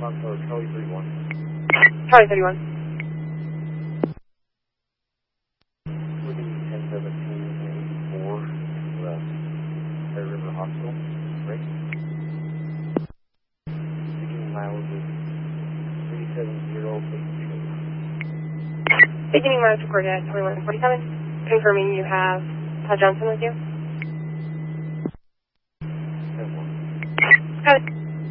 Foxtrot, Charlie 31. Charlie 31. Living 1017 84, Bear River Hospital, right? Speaking miles is 370.82. Beginning miles recorded at 2147. Confirming you have Todd Johnson with you.